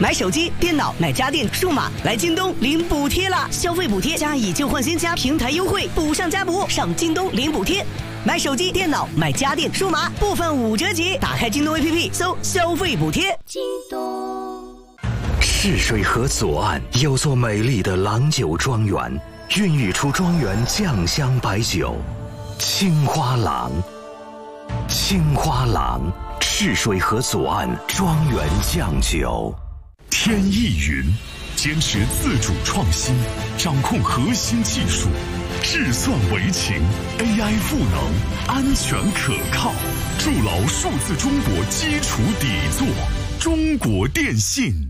买手机、电脑、买家电、数码，来京东领补贴啦！消费补贴加以旧换新加平台优惠，补上加补，上京东领补贴。买手机、电脑、买家电、数码，部分5折起。打开京东 APP 搜消费补贴。 京东。 赤水河左岸有座美丽的郎酒庄园，孕育出庄园酱香白酒。青花郎，青花郎，赤水河左岸庄园酱酒。 天意云，坚持自主创新，掌控核心技术，智算为情 ，AI 赋能，安全可靠，筑牢数字中国基础底座。中国电信。